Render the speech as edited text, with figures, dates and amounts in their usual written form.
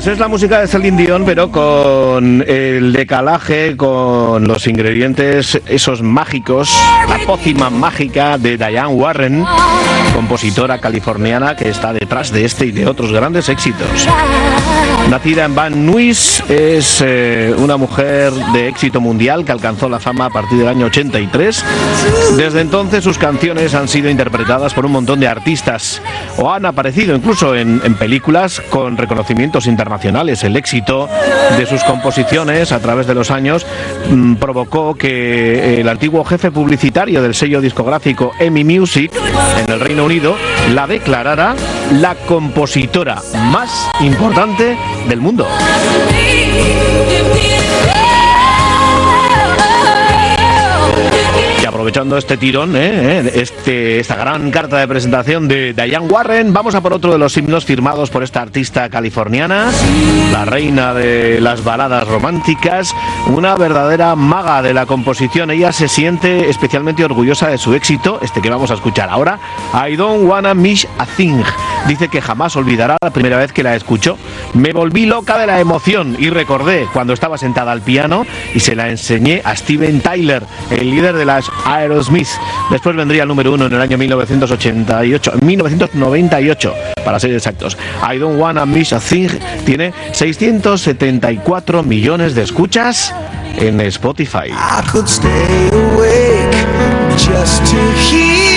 es la música de Celine Dion, pero con el decalaje, con los ingredientes esos mágicos, la pócima mágica de Diane Warren, compositora californiana que está detrás de este y de otros grandes éxitos. Nacida en Van Nuys, es una mujer de éxito mundial que alcanzó la fama a partir del año 83. Desde entonces sus canciones han sido interpretadas por un montón de artistas o han aparecido incluso en películas con reconocimientos internacionales. El éxito de sus composiciones a través de los años provocó que el antiguo jefe publicitario del sello discográfico EMI Music en el Reino Unido la declarara la compositora más importante del mundo. Y aprovechando este tirón, esta gran carta de presentación de Diane Warren, vamos a por otro de los himnos firmados por esta artista californiana, la reina de las baladas románticas, una verdadera maga de la composición. Ella se siente especialmente orgullosa de su éxito, este que vamos a escuchar ahora, I Don't Wanna Miss a Thing. Dice que jamás olvidará la primera vez que la escuchó. Me volví loca de la emoción y recordé cuando estaba sentada al piano y se la enseñé a Steven Tyler, el líder de las Aerosmith. Después vendría el número 1 en el año 1998, para ser exactos. I Don't Wanna Miss a Thing tiene 674 millones de escuchas en Spotify. I could stay awake just to hear